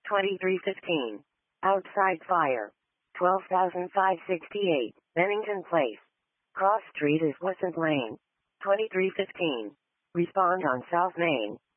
2315. Outside fire. 12,568. Bennington Place. Cross Street is Wissant Lane. 2315. Respond on South Main.